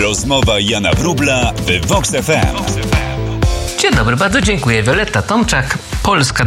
Rozmowa Jana Wróbla w Vox FM. Dzień dobry, bardzo dziękuję. Wioletta Tomczak, Polska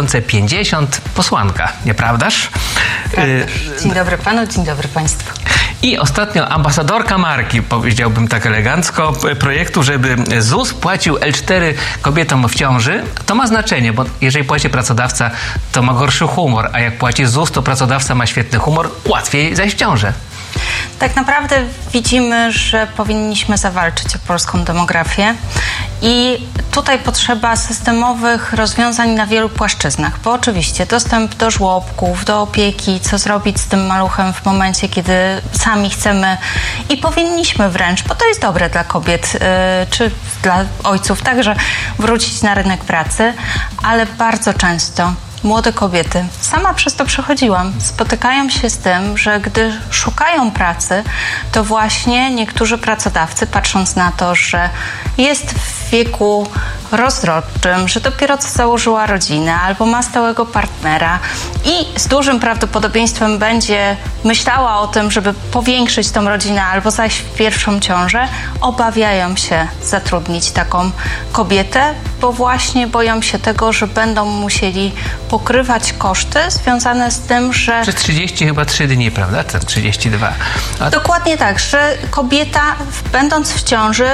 2050, posłanka, nieprawdaż? Dzień dobry panu, dzień dobry państwu. I ostatnio ambasadorka marki, powiedziałbym tak elegancko, projektu, żeby ZUS płacił L4 kobietom w ciąży. To ma znaczenie, bo jeżeli płaci pracodawca, to ma gorszy humor, a jak płaci ZUS, to pracodawca ma świetny humor, łatwiej zajść w ciążę. Tak naprawdę widzimy, że powinniśmy zawalczyć o polską demografię i tutaj potrzeba systemowych rozwiązań na wielu płaszczyznach, bo oczywiście dostęp do żłobków, do opieki, co zrobić z tym maluchem w momencie, kiedy sami chcemy i powinniśmy wręcz, bo to jest dobre dla kobiet czy dla ojców także, wrócić na rynek pracy, ale bardzo często młode kobiety, sama przez to przechodziłam, spotykają się z tym, że gdy szukają pracy, to właśnie niektórzy pracodawcy, patrząc na to, że jest w wieku rozrodczym, że dopiero co założyła rodzinę albo ma stałego partnera i z dużym prawdopodobieństwem będzie myślała o tym, żeby powiększyć tą rodzinę albo zajść w pierwszą ciążę, obawiają się zatrudnić taką kobietę, bo właśnie boją się tego, że będą musieli pokrywać koszty związane z tym, że... Przez 30 chyba 3 dni, prawda? 32. Dokładnie tak, że kobieta będąc w ciąży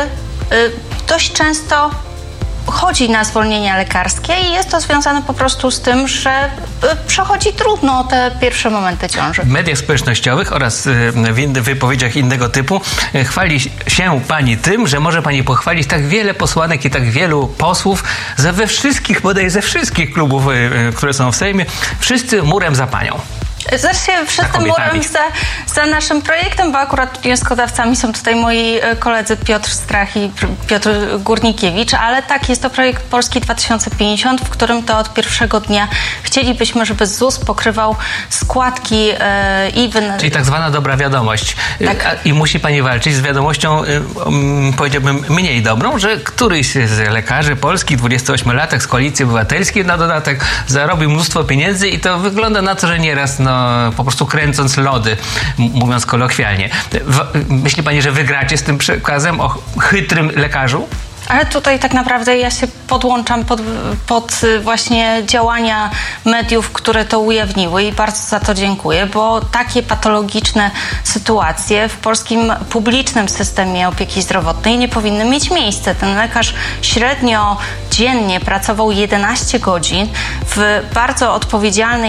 dość często chodzi na zwolnienia lekarskie i jest to związane po prostu z tym, że przechodzi trudno te pierwsze momenty ciąży. W mediach społecznościowych oraz w wypowiedziach innego typu chwali się pani tym, że może pani pochwalić tak wiele posłanek i tak wielu posłów bodaj ze wszystkich klubów, które są w Sejmie, wszyscy murem za panią. Znaczy przed tym murem za naszym projektem, bo akurat wnioskodawcami są tutaj moi koledzy Piotr Strach i Piotr Górnikiewicz, ale tak, jest to projekt Polski 2050, w którym to od pierwszego dnia chcielibyśmy, żeby ZUS pokrywał składki i Czyli tak zwana dobra wiadomość. Tak. I musi pani walczyć z wiadomością, powiedziałbym, mniej dobrą, że któryś z lekarzy polskich, 28-latek z Koalicji Obywatelskiej na dodatek zarobił mnóstwo pieniędzy i to wygląda na to, że nieraz po prostu kręcąc lody, mówiąc kolokwialnie. Myśli pani, że wygracie z tym przekazem o chytrym lekarzu? Ale tutaj tak naprawdę ja się podłączam pod właśnie działania mediów, które to ujawniły i bardzo za to dziękuję, bo takie patologiczne sytuacje w polskim publicznym systemie opieki zdrowotnej nie powinny mieć miejsca. Ten lekarz średnio dziennie pracował 11 godzin w bardzo odpowiedzialnej